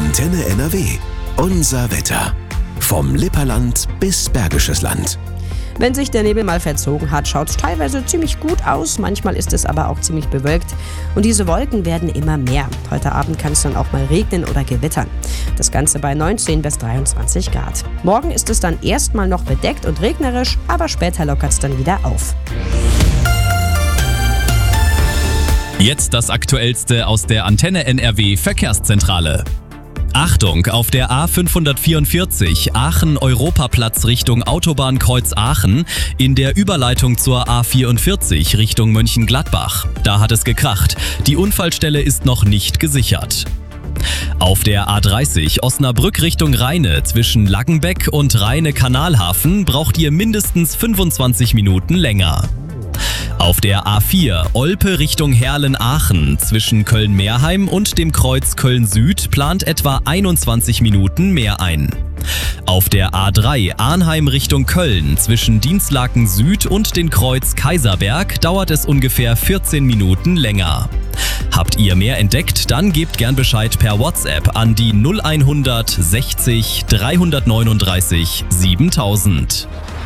Antenne NRW. Unser Wetter. Vom Lipperland bis Bergisches Land. Wenn sich der Nebel mal verzogen hat, schaut es teilweise ziemlich gut aus. Manchmal ist es aber auch ziemlich bewölkt. Und diese Wolken werden immer mehr. Heute Abend kann es dann auch mal regnen oder gewittern. Das Ganze bei 19 bis 23 Grad. Morgen ist es dann erstmal noch bedeckt und regnerisch, aber später lockert es dann wieder auf. Jetzt das Aktuellste aus der Antenne NRW Verkehrszentrale. Achtung, auf der A544 Aachen-Europaplatz Richtung Autobahnkreuz Aachen in der Überleitung zur A44 Richtung Mönchengladbach. Da hat es gekracht. Die Unfallstelle ist noch nicht gesichert. Auf der A30 Osnabrück Richtung Rheine zwischen Laggenbeck und Rheine-Kanalhafen braucht ihr mindestens 25 Minuten länger. Auf der A4 Olpe Richtung Herlen-Aachen zwischen Köln-Meerheim und dem Kreuz Köln-Süd plant etwa 21 Minuten mehr ein. Auf der A3 Arnheim Richtung Köln zwischen Dinslaken Süd und den Kreuz Kaiserberg dauert es ungefähr 14 Minuten länger. Habt ihr mehr entdeckt? Dann gebt gern Bescheid per WhatsApp an die 0100 60 339 7000.